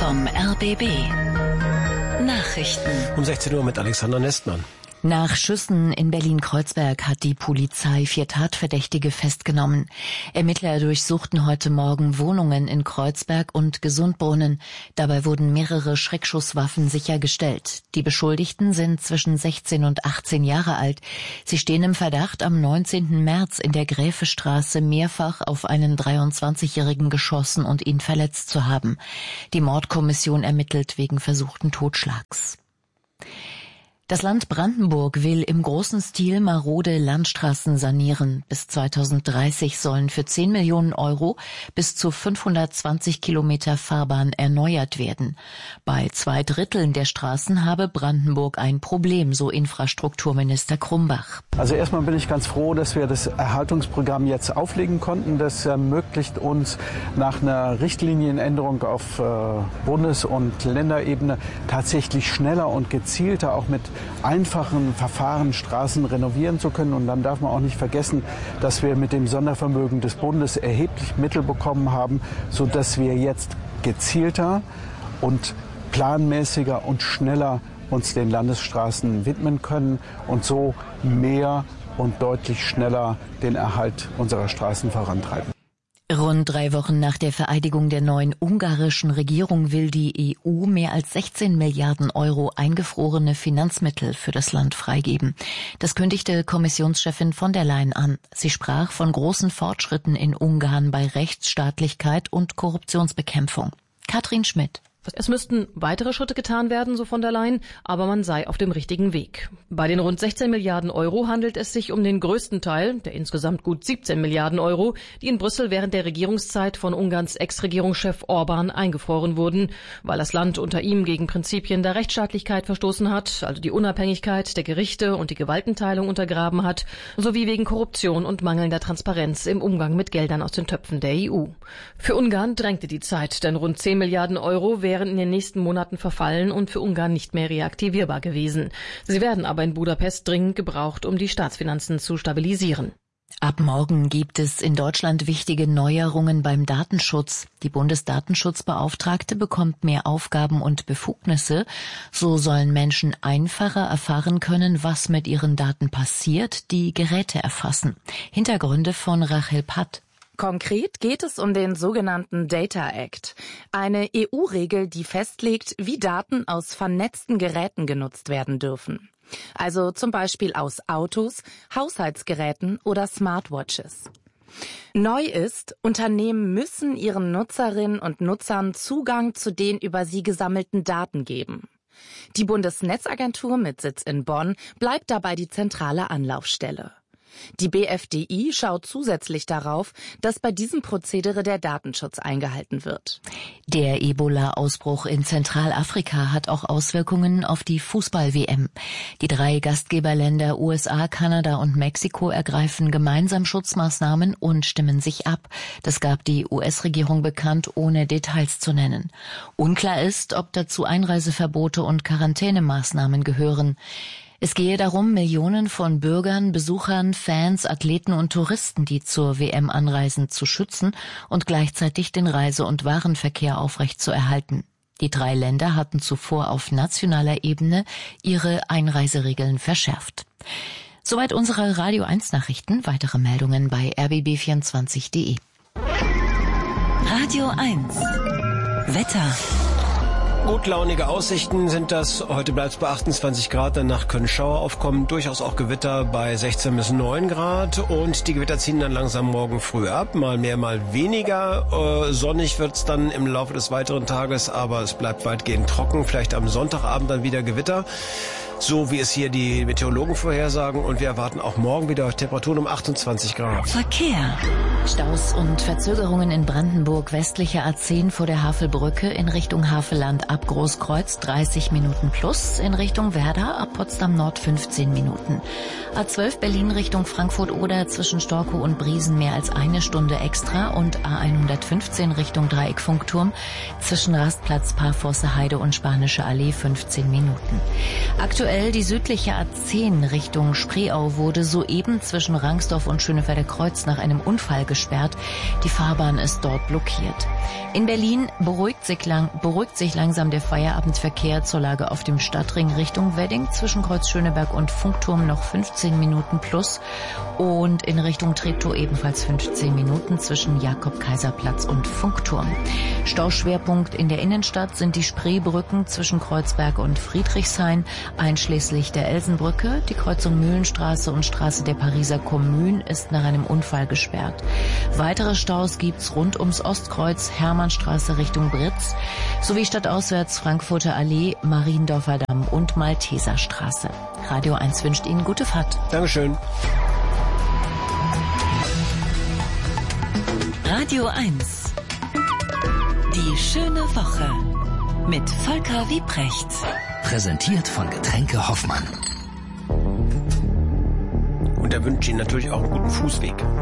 vom RBB. Nachrichten. Um 16 Uhr mit Alexander Nestmann. Nach Schüssen in Berlin-Kreuzberg hat die Polizei 4 Tatverdächtige festgenommen. Ermittler durchsuchten heute Morgen Wohnungen in Kreuzberg und Gesundbrunnen. Dabei wurden mehrere Schreckschusswaffen sichergestellt. Die Beschuldigten sind zwischen 16 und 18 Jahre alt. Sie stehen im Verdacht, am 19. März in der Gräfestraße mehrfach auf einen 23-Jährigen geschossen und ihn verletzt zu haben. Die Mordkommission ermittelt wegen versuchten Totschlags. Das Land Brandenburg will im großen Stil marode Landstraßen sanieren. Bis 2030 sollen für 10 Millionen Euro bis zu 520 Kilometer Fahrbahn erneuert werden. Bei 2/3 der Straßen habe Brandenburg ein Problem, so Infrastrukturminister Krumbach. Also erstmal bin ich ganz froh, dass wir das Erhaltungsprogramm jetzt auflegen konnten. Das ermöglicht uns nach einer Richtlinienänderung auf Bundes- und Länderebene tatsächlich schneller und gezielter auch mit einfachen Verfahren Straßen renovieren zu können. Und dann darf man auch nicht vergessen, dass wir mit dem Sondervermögen des Bundes erheblich Mittel bekommen haben, sodass wir jetzt gezielter und planmäßiger und schneller uns den Landesstraßen widmen können und so mehr und deutlich schneller den Erhalt unserer Straßen vorantreiben. Rund 3 Wochen nach der Vereidigung der neuen ungarischen Regierung will die EU mehr als 16 Milliarden Euro eingefrorene Finanzmittel für das Land freigeben. Das kündigte Kommissionschefin von der Leyen an. Sie sprach von großen Fortschritten in Ungarn bei Rechtsstaatlichkeit und Korruptionsbekämpfung. Katrin Schmidt. Es müssten weitere Schritte getan werden, so von der Leyen, aber man sei auf dem richtigen Weg. Bei den rund 16 Milliarden Euro handelt es sich um den größten Teil, der insgesamt gut 17 Milliarden Euro, die in Brüssel während der Regierungszeit von Ungarns Ex-Regierungschef Orbán eingefroren wurden, weil das Land unter ihm gegen Prinzipien der Rechtsstaatlichkeit verstoßen hat, also die Unabhängigkeit der Gerichte und die Gewaltenteilung untergraben hat, sowie wegen Korruption und mangelnder Transparenz im Umgang mit Geldern aus den Töpfen der EU. Für Ungarn drängte die Zeit, denn rund 10 Milliarden Euro wären in den nächsten Monaten verfallen und für Ungarn nicht mehr reaktivierbar gewesen. Sie werden aber in Budapest dringend gebraucht, um die Staatsfinanzen zu stabilisieren. Ab morgen gibt es in Deutschland wichtige Neuerungen beim Datenschutz. Die Bundesdatenschutzbeauftragte bekommt mehr Aufgaben und Befugnisse. So sollen Menschen einfacher erfahren können, was mit ihren Daten passiert, die Geräte erfassen. Hintergründe von Rachel Patt. Konkret geht es um den sogenannten Data Act, eine EU-Regel, die festlegt, wie Daten aus vernetzten Geräten genutzt werden dürfen. Also zum Beispiel aus Autos, Haushaltsgeräten oder Smartwatches. Neu ist, Unternehmen müssen ihren Nutzerinnen und Nutzern Zugang zu den über sie gesammelten Daten geben. Die Bundesnetzagentur mit Sitz in Bonn bleibt dabei die zentrale Anlaufstelle. Die BfDI schaut zusätzlich darauf, dass bei diesem Prozedere der Datenschutz eingehalten wird. Der Ebola-Ausbruch in Zentralafrika hat auch Auswirkungen auf die Fußball-WM. Die 3 Gastgeberländer USA, Kanada und Mexiko ergreifen gemeinsam Schutzmaßnahmen und stimmen sich ab. Das gab die US-Regierung bekannt, ohne Details zu nennen. Unklar ist, ob dazu Einreiseverbote und Quarantänemaßnahmen gehören. Es gehe darum, Millionen von Bürgern, Besuchern, Fans, Athleten und Touristen, die zur WM anreisen, zu schützen und gleichzeitig den Reise- und Warenverkehr aufrechtzuerhalten. Die 3 Länder hatten zuvor auf nationaler Ebene ihre Einreiseregeln verschärft. Soweit unsere Radio 1 Nachrichten. Weitere Meldungen bei rbb24.de. Radio 1. Wetter. Gutlaunige Aussichten sind das. Heute bleibt es bei 28 Grad, danach können Schauer aufkommen, durchaus auch Gewitter bei 16 bis 9 Grad und die Gewitter ziehen dann langsam morgen früh ab, mal mehr, mal weniger. Sonnig wird es dann im Laufe des weiteren Tages, aber es bleibt weitgehend trocken, vielleicht am Sonntagabend dann wieder Gewitter. So wie es hier die Meteorologen vorhersagen. Und wir erwarten auch morgen wieder Temperaturen um 28 Grad. Verkehr. Staus und Verzögerungen in Brandenburg, westliche A10 vor der Havelbrücke in Richtung Havelland ab Großkreuz 30 Minuten plus, in Richtung Werder ab Potsdam Nord 15 Minuten. A12 Berlin Richtung Frankfurt-Oder zwischen Storkow und Briesen mehr als 1 Stunde extra und A115 Richtung Dreieckfunkturm zwischen Rastplatz Parforce Heide und Spanische Allee 15 Minuten. Aktuell die südliche A10 Richtung Spreeau wurde soeben zwischen Rangsdorf und Schönefelder Kreuz nach einem Unfall gesperrt. Die Fahrbahn ist dort blockiert. In Berlin beruhigt sich langsam der Feierabendverkehr. Zur Lage auf dem Stadtring Richtung Wedding zwischen Kreuz Schöneberg und Funkturm noch 15 Minuten plus und in Richtung Treptow ebenfalls 15 Minuten zwischen Jakob-Kaiser-Platz und Funkturm. Stauschwerpunkt in der Innenstadt sind die Spreebrücken zwischen Kreuzberg und Friedrichshain, einschließlich der Elsenbrücke. Die Kreuzung Mühlenstraße und Straße der Pariser Kommune ist nach einem Unfall gesperrt. Weitere Staus gibt's rund ums Ostkreuz, Hermannstraße Richtung Britz, sowie stadtauswärts Frankfurter Allee, Mariendorfer Damm und Malteserstraße. Radio 1 wünscht Ihnen gute Fahrt. Dankeschön. Radio 1. Die schöne Woche mit Volker Wiebrecht. Präsentiert von Getränke Hoffmann. Und er wünscht Ihnen natürlich auch einen guten Fußweg.